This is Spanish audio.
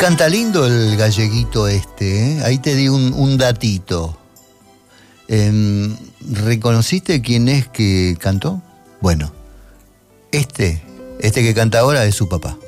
canta lindo el galleguito este, ¿eh? Ahí te di un datito. ¿Reconociste quién es que cantó? Bueno, este que canta ahora es su papá.